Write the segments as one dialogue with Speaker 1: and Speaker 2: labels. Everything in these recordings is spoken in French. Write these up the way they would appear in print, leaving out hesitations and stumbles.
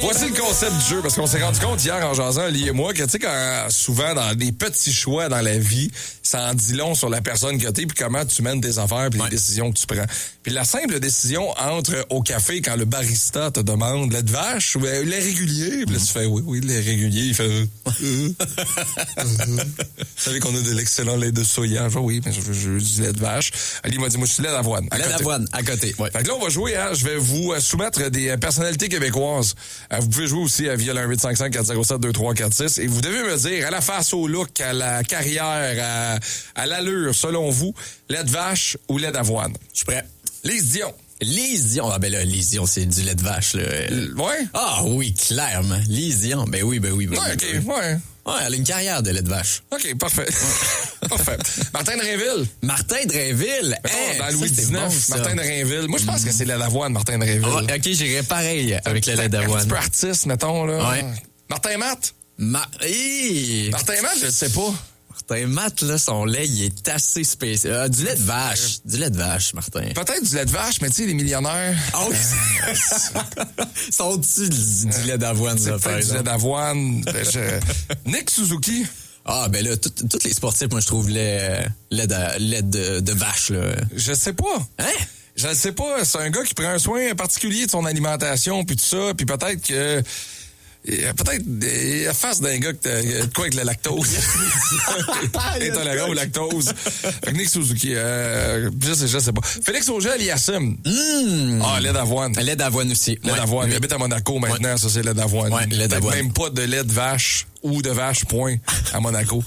Speaker 1: Voici le concept du jeu, parce qu'on s'est rendu compte hier en jasant, Lee et moi, que tu sais, quand souvent dans des petits choix dans la vie, ça en dit long sur la personne que t'es, puis comment tu mènes tes affaires, puis les décisions que tu prends. Puis la simple décision entre au café, quand le barista te demande lait de vache ou lait régulier, puis là tu fais oui, lait régulier, il fait Vous savez qu'on a de l'excellent lait de soya. Oui, mais je veux du lait de vache. Ali m'a dit, moi je suis lait d'avoine.
Speaker 2: Lait d'avoine, à côté. Ouais.
Speaker 1: Fait que là, on va jouer, hein. Je vais vous soumettre des personnalités québécoises. Vous pouvez jouer aussi via le 1-855-407-2346 et vous devez me dire, à la face, au look, à la carrière, à l'allure, selon vous, lait de vache ou lait d'avoine?
Speaker 2: Je suis prêt.
Speaker 1: Lise Dion.
Speaker 2: Lise Dion. Ah ben là, Lise Dion, c'est du lait de vache, là.
Speaker 1: Ouais?
Speaker 2: Ah oui, clairement. Lise Dion. Ben oui.
Speaker 1: Ouais, OK, ouais.
Speaker 2: Ouais, elle a une carrière de lait de vache.
Speaker 1: OK, parfait. Parfait. Martin de Rainville.
Speaker 2: Martin de Rainville.
Speaker 1: Dans Louis XIX,
Speaker 2: bon,
Speaker 1: Martin de Rainville. Moi, je pense que c'est lait d'avoine, Martin de Rainville.
Speaker 2: Oh, OK, j'irais pareil avec le lait d'avoine.
Speaker 1: Un petit peu artiste, mettons, là.
Speaker 2: Ouais.
Speaker 1: Martin Matt.
Speaker 2: Hey!
Speaker 1: Martin Matt, je ne sais pas.
Speaker 2: Martin Matt, là, son lait, il est assez spécial. Du lait de vache. Du lait de vache, Martin.
Speaker 1: Peut-être du lait de vache, mais tu sais, les millionnaires.
Speaker 2: Ah oui. Sont au-dessus du lait d'avoine, ça, par
Speaker 1: du lait d'avoine. Nick Suzuki.
Speaker 2: Ah, ben là, tous les sportifs, moi, je trouve lait de vache, là.
Speaker 1: Je sais pas.
Speaker 2: Hein?
Speaker 1: Je sais pas. C'est un gars qui prend un soin particulier de son alimentation, puis tout ça, puis peut-être que... Peut-être la face d'un gars que quoi avec la lactose. Intolérant au lactose. Fait que Nick Suzuki, je sais pas. Félix Auger-Aliassime. Ah, lait d'avoine.
Speaker 2: Lait d'avoine aussi.
Speaker 1: Lait d'avoine. Il habite à Monaco maintenant, ça c'est lait d'avoine.
Speaker 2: Ouais, lait d'avoine.
Speaker 1: Même pas de lait de vache ou de vache, point, à Monaco.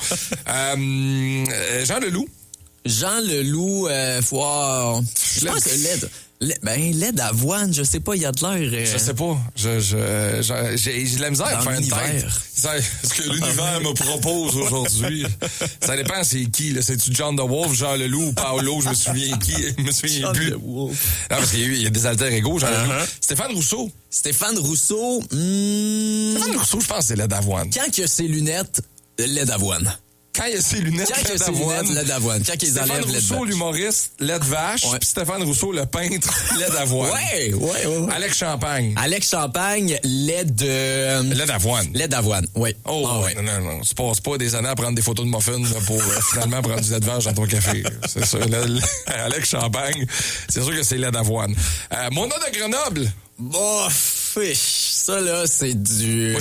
Speaker 1: Jean Leloup.
Speaker 2: Jean Leloup, je pense que lait d'avoine, je sais pas, il y a de l'air...
Speaker 1: Je sais pas. J'ai de la misère à faire une tête. Ce que l'univers me propose aujourd'hui. Ça dépend c'est qui, là. C'est-tu John the Wolf, Jean Leloup ou Paolo, je me souviens qui. Je me souviens plus. Non, parce qu'il y a des alter égaux, Jean Leloup. Stéphane Rousseau.
Speaker 2: Stéphane Rousseau,
Speaker 1: Stéphane Rousseau, je pense que c'est lait d'avoine.
Speaker 2: Quand il a ses lunettes, lait d'avoine.
Speaker 1: Quand il y a ses lunettes,
Speaker 2: lait d'avoine. Quand ils enlèvent
Speaker 1: Stéphane Rousseau, l'humoriste, lait de vache.
Speaker 2: Ouais.
Speaker 1: Puis Stéphane Rousseau, le peintre, lait d'avoine.
Speaker 2: Ouais.
Speaker 1: Alex Champagne.
Speaker 2: Alex Champagne, lait
Speaker 1: d'avoine.
Speaker 2: Lait d'avoine, oui.
Speaker 1: Oh, ouais. Non. Tu passes pas des années à prendre des photos de muffins là, pour finalement prendre du lait de vache dans ton café. C'est ça. Alex Champagne, c'est sûr que c'est lait d'avoine. Mona de Grenoble.
Speaker 2: Bof, ça là, c'est du...